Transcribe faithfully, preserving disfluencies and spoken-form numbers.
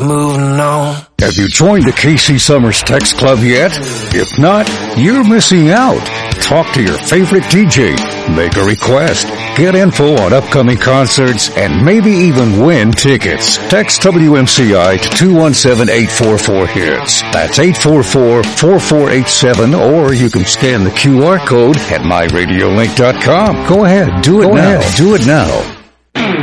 moving on. Have you joined the K C Summers Text Club yet? If not, you're missing out. Talk to your favorite D J, make a request, get info on upcoming concerts, and maybe even win tickets. Text W M C I to two one seven, eight four four, HITS. That's eight four four, four four eight seven, or you can scan the Q R code at my radio link dot com. Go ahead, do it Go now. ahead, do it now.